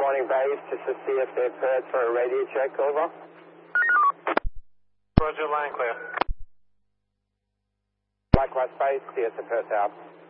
morning, base, just to see if they're prepared for a radio check, over. Roger, line clear. Likewise, base, CS to Perth out.